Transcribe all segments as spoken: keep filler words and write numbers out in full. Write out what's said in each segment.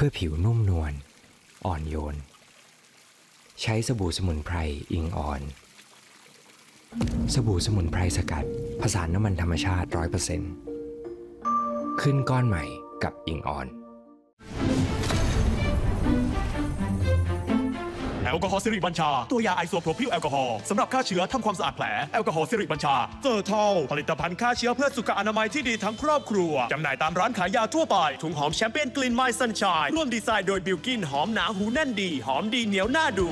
พื่อผิวนุ่มนวลอ่อนโยนใช้สบู่สมุนไพรอิงอ่อนสบู่สมุนไพรสกัดผสานน้ำมันธรรมชาติ ร้อยเปอร์เซ็นต์ ขึ้นก้อนใหม่กับอิงอ่อนแอลกอฮอล์สิริบัญชาตัวยาไอโซโพรพิลแอลกอฮอล์สำหรับฆ่าเชื้อทำความสะอาดแผลแอลกอฮอล์สิริบัญชาเจอทอลผลิตภัณฑ์ฆ่าเชื้อเพื่อสุขอนามัยที่ดีทั้งครอบครัวจำหน่ายตามร้านขายยาทั่วไปถุงหอมแชมเปี้ยนกลิ่นไม้ซันชายร่วมดีไซน์โดยบิลกินหอมหนาหูแน่นดีหอมดีเหนียวน่าดู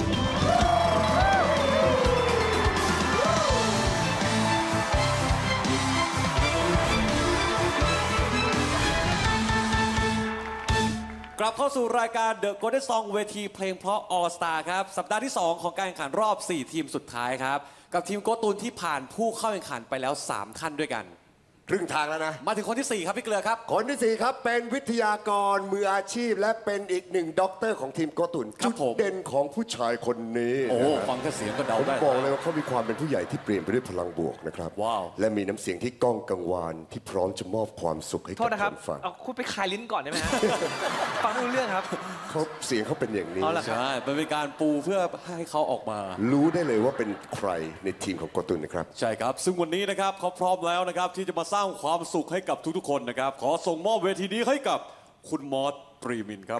กลับเข้าสู่รายการ The Golden Song เวทีเพลงเพราะ All Star ครับสัปดาห์ที่สองของการแข่งขันรอบสี่ทีมสุดท้ายครับกับทีมโกตูนที่ผ่านผู้เข้าแข่งขันไปแล้วสามท่านด้วยกันครึ่งทางแล้วนะมาถึงคนที่สี่ครับพี่เกลือครับคนที่สี่ครับเป็นวิทยากรมืออาชีพและเป็นอีกหนึ่งด็อกเตอร์ของทีมโกตุนจุดเด่นของผู้ชายคนนี้โอ้ฟังแค่เสียงก็เดาได้ผมบอกเลยว่าเขามีความเป็นผู้ใหญ่ที่เปลี่ยนไปด้วยพลังบวกนะครับว้าวและมีน้ำเสียงที่ก้องกังวานที่พร้อมจะมอบความสุขให้กับคนฟังเอาคุณไปคลายลิ้นก่อนได้ไหมฮะ ฟังไม่รู้เรื่องครับเขาเสียงเขาเป็นอย่างนี้ใช่เป็นการปูเพื่อให้เขาออกมารู้ได้เลยว่าเป็นใครในทีมของโกตุนนะครับใช่ครับซึ่งวันนี้นะครับเขาพร้อมแล้วนะครับที่จะมาสร้างความสุขให้กับทุกๆคนนะครับขอส่งมอบเวทีนี้ให้กับคุณมอสปรีมินครับ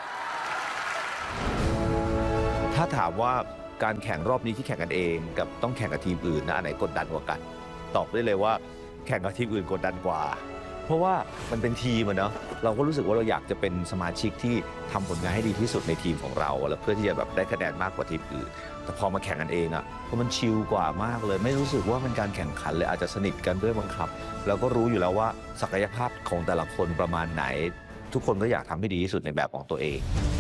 ถ้าถามว่าการแข่งรอบนี้ที่แข่งกันเองกับต้องแข่งกับทีมอื่นนะอันไหนกดดันกว่ากันตอบได้เลยว่าแข่งกับทีมอื่นกดดันกว่าเพราะว่ามันเป็นทีมอะเนาะเราก็รู้สึกว่าเราอยากจะเป็นสมาชิกที่ทำผลงานให้ดีที่สุดในทีมของเราแล้วเพื่อที่จะแบบได้คะแนนมากกว่าทีมอื่นแต่พอมาแข่งกันเองอะเพราะมันชิลกว่ามากเลยไม่รู้สึกว่าเป็นการแข่งขันเลยอาจจะสนิทกันด้วยบังคับเราก็รู้อยู่แล้วว่าศักยภาพของแต่ละคนประมาณไหนทุกคนก็อยากทำให้ดีที่สุดในแบบของตัวเอง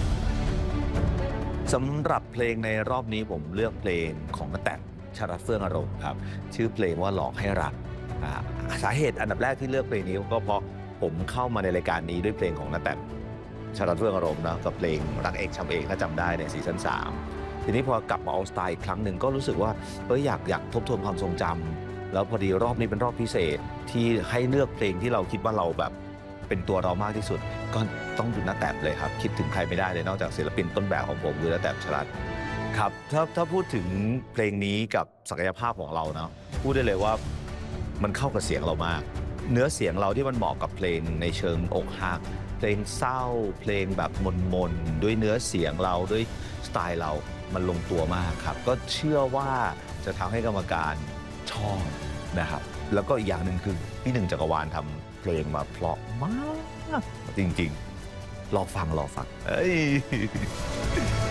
สำหรับเพลงในรอบนี้ผมเลือกเพลงของณแตม ชรัตน์เฟื่องอารมณ์ครับชื่อเพลงว่าหลอกให้รักสาเหตุอันดับแรกที่เลือกเพลงนี้ก็เพราะผมเข้ามาในรายการนี้ด้วยเพลงของณแตม ชรัตน์เฟื่องอารมณ์นะกับเพลงรักเอกช้ำเอกถ้าจำได้ในซีซั่นสามทีนี้พอกลับมา All Star อีกครั้งหนึ่งก็รู้สึกว่าเอออยากอยากทบทวนความทรงจำแล้วพอดีรอบนี้เป็นรอบพิเศษที่ให้เลือกเพลงที่เราคิดว่าเราแบบเป็นตัวเรามากที่สุดก็ต้องดูณแตมเลยครับคิดถึงใครไม่ได้เลยนอกจากศิลปินต้นแบบของผมคือณแตม ชรัตน์ครับถ้าถ้าพูดถึงเพลงนี้กับศักยภาพของเราเนาะพูดได้เลยว่ามันเข้ากับเสียงเรามากเนื้อเสียงเราที่มันเหมาะกับเพลงในเชิงอกหักเพลงเศร้าเพลงแบบมนๆด้วยเนื้อเสียงเราด้วยสไตล์เรามันลงตัวมากครับก็เชื่อว่าจะทำให้กรรมการชอบนะครับแล้วก็อีกอย่างหนึ่งคือพี่หนึ่งจักรวาลทำเพลงมาเพราะมากจริงๆรอฟังรอฟังเอ้ย